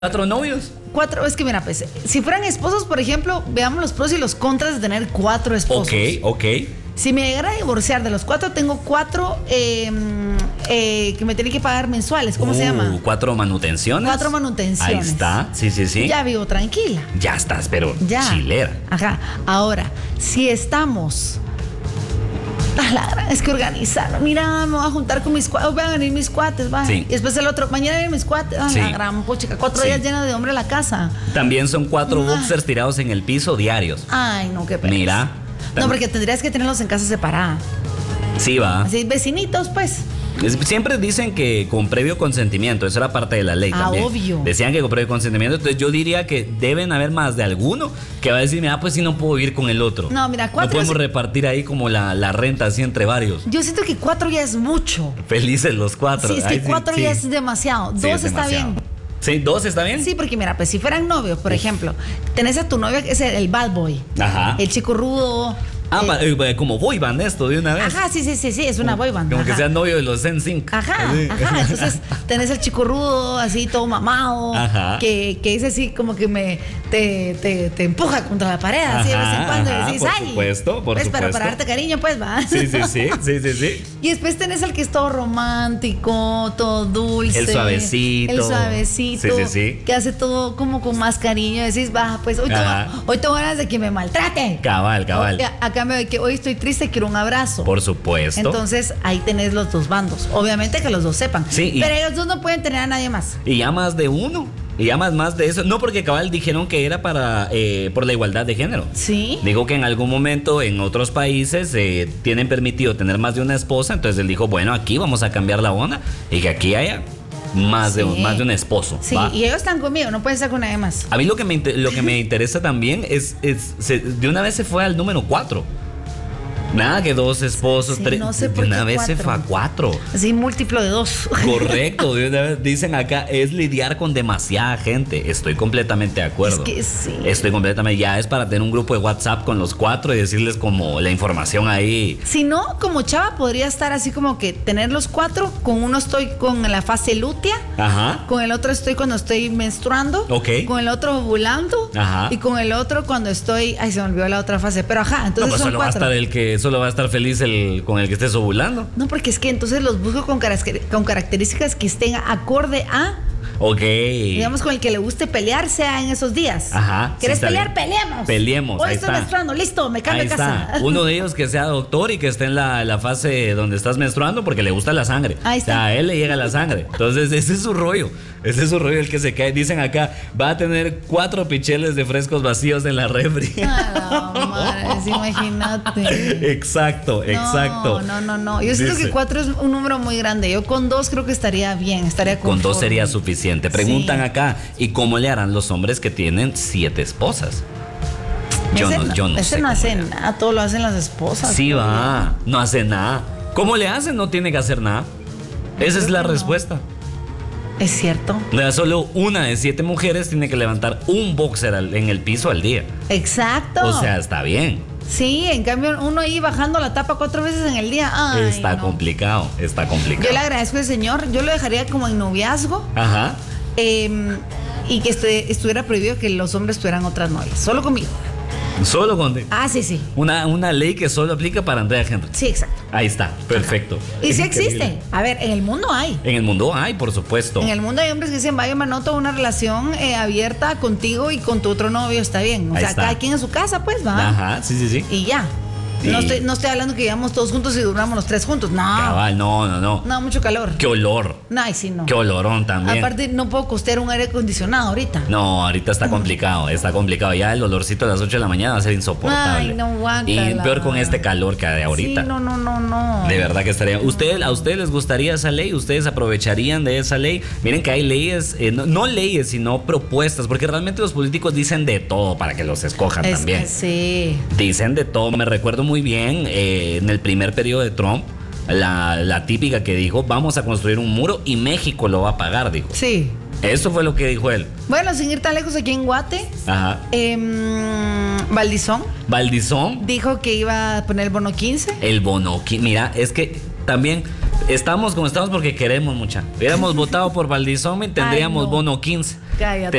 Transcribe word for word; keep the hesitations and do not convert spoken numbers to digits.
cuatro novios. Cuatro, es que mira, pues, si fueran esposos, por ejemplo, veamos los pros y los contras de tener cuatro esposos. Ok, ok. Si me llegara a divorciar de los cuatro, tengo cuatro eh, eh, que me tienen que pagar mensuales. ¿Cómo uh, se llama? Cuatro manutenciones. Cuatro manutenciones. Ahí está, sí, sí, sí. Ya vivo tranquila. Ya estás, pero ya. chilera. Ajá. Ahora, si estamos... Ah, la gran, es que organizar. Mira, me voy a juntar con mis cuates. Van a venir mis cuates, va. Sí. Y después el otro, mañana vienen mis cuates. Ah, sí. la gran pochica. Cuatro sí. días llenos de hombre a la casa. También son cuatro Ah. boxers tirados en el piso diarios. Ay, no, qué pereza. Mira. No, porque tendrías que tenerlos en casa separada. Sí, va. Así, vecinitos, pues. Es- Siempre dicen que con previo consentimiento, eso era parte de la ley Ah, también. obvio. Decían que con previo consentimiento, entonces yo diría que deben haber más de alguno que va a decir, mira, pues si no puedo vivir con el otro. No, mira, cuatro No podemos es- repartir ahí como la, la renta así entre varios. Yo siento que cuatro ya es mucho. Felices los cuatro. Sí, es que Ay, sí, cuatro sí. ya es demasiado. Sí, Dos es está demasiado. bien. Sí, dos está bien. Sí, porque mira, pues si fueran novios, por Uf. ejemplo, tenés a tu novio que es el, el bad boy. Ajá. El chico rudo. Ah, el- pa- eh, como boy band esto de una vez. Ajá, sí, sí, sí, sí, es una boy band. Como que ajá. sea novio de los N Sync. Ajá, Así. ajá. Entonces tenés el chico rudo, así todo mamado, Ajá. que, que es así como que me te, te, te empuja contra la pared, así de vez en Ajá, cuando, y ajá, decís, por ay. supuesto, por pues, Pero supuesto. para darte cariño, pues va. Sí, sí, sí, sí, sí, sí. Y después tenés el que es todo romántico, todo dulce. El suavecito. El suavecito. Sí, sí, sí. Que hace todo como con más cariño. Decís, va, pues hoy Ajá. tengo, hoy tengo ganas de que me maltrate. Cabal, cabal. O, a, a cambio de que hoy estoy triste, quiero un abrazo. Por supuesto. Entonces ahí tenés los dos bandos. Obviamente que los dos sepan. Sí, y- Pero ellos dos no pueden tener a nadie más. Y ya más de uno. Y ya más, más de eso. No, porque cabal dijeron que era para eh, por la igualdad de género. Sí. Dijo que en algún momento en otros países eh, tienen permitido tener más de una esposa. Entonces él dijo, bueno, aquí vamos a cambiar la onda y que aquí haya más, de, Sí. más de un esposo. Sí, ¿va? y ellos están conmigo, no pueden estar con nadie más. A mí lo que me, inter- lo que me interesa también es, es se- de una vez se fue al número cuatro. Nada que dos esposos, Sí, tres. no sé de por una qué vez se cuatro. fue a cuatro. Así, múltiplo de dos. Correcto, de una vez dicen acá, es lidiar con demasiada gente. Estoy completamente de acuerdo. Es que sí. Estoy completamente, ya es para tener un grupo de WhatsApp con los cuatro y decirles como la información ahí. Si no, como chava podría estar así como que tener los cuatro, con uno estoy con la fase lútea, Ajá. con el otro estoy cuando estoy menstruando, Ok. con el otro ovulando, Ajá. y con el otro cuando estoy, ay, se me olvidó la otra fase, pero ajá, No, entonces pues son solo va a cuatro. estar el que, solo va a estar feliz el con el que estés ovulando. No, porque es que entonces los busco con, caracter- con características que estén acorde a, Ok. digamos, con el que le guste pelear, sea en esos días. Ajá, ¿Quieres sí, está pelear? bien. Peleemos. Peleemos, Hoy ahí estoy está. menstruando, listo, me cambio Ahí de casa. está. Uno de ellos que sea doctor y que esté en la, la fase donde estás menstruando porque le gusta la sangre. Ahí O sea, está. a él le llega la sangre. Entonces, ese es su rollo. Ese es su rollo el que se cae. Dicen acá, va a tener cuatro picheles de frescos vacíos en la refri. Ah, no, madre, sí, imagínate. Exacto, exacto. No, no, no, no. Yo siento Dice, que cuatro es un número muy grande. Yo con dos creo que estaría bien, estaría con dos conforme. sería suficiente. Preguntan Sí. acá, ¿y cómo le harán los hombres que tienen siete esposas? Yo Ese no, yo no ese sé no cómo hace le harán. nada, todo lo hacen las esposas. Sí pues. va, no hace nada. ¿Cómo le hacen? No tiene que hacer nada. Esa es creo la que no. respuesta. Es cierto. Le da solo una de siete mujeres tiene que levantar un boxer al- en el piso al día. Exacto. O sea, está bien. Sí, en cambio uno ahí bajando la tapa cuatro veces en el día. Ay, está no. complicado, está complicado. Yo le agradezco al señor, yo lo dejaría como en noviazgo, Ajá. eh, y que este- estuviera prohibido que los hombres tuvieran otras novias, solo conmigo. Solo con Ah, sí, sí. una, una ley que solo aplica para Andrea Henry. Sí, exacto. Ahí está, perfecto. Y sí Increíble. existe. A ver, en el mundo hay. En el mundo hay, por supuesto. En el mundo hay hombres que dicen, vaya, me anoto una relación eh, abierta contigo y con tu otro novio, está bien. O Ahí sea, está. cada quien en su casa, pues, va. Ajá, sí, sí, sí. Y ya. Sí. No, estoy, no estoy hablando que vivamos todos juntos y duramos los tres juntos. No. Cabal, no, no, no. No, mucho calor. Qué olor. No, ay, sí, no. Qué olorón también. Aparte, no puedo costear un aire acondicionado ahorita. No, ahorita está complicado, está complicado. Ya el olorcito a las ocho de la mañana va a ser insoportable. Ay, no, guácala. Y peor con este calor que hay de ahorita. Sí, no, no, no, no. De verdad que estaría. ¿Usted, ¿A ustedes les gustaría esa ley? ¿Ustedes aprovecharían de esa ley? Miren que hay leyes, eh, no, no leyes, sino propuestas, porque realmente los políticos dicen de todo para que los escojan Es también. que sí. Dicen de todo. Me recuerdo muy bien eh, en el primer periodo de Trump, la, la típica que dijo, vamos a construir un muro y México lo va a pagar, dijo. Sí. Eso fue lo que dijo él. Bueno, sin ir tan lejos, aquí en Guate, Ajá. em, Valdizón Valdizón, dijo que iba a poner el bono quince. el bono. qui- Mira, es que también estamos como estamos porque queremos mucha. Hubiéramos votado por Valdizón y tendríamos Ay, no. bono quince. Cállate.